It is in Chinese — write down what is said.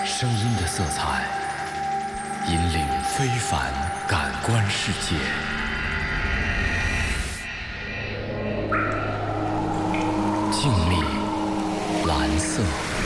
声音的色彩，引领非凡感官世界。静谧蓝色。